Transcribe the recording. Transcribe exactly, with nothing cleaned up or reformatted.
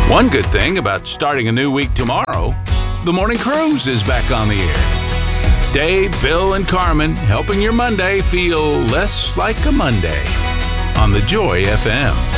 One good thing about starting a new week tomorrow, the Morning Cruise is back on the air. Dave, Bill, and Carmen helping your Monday feel less like a Monday on the Joy F M.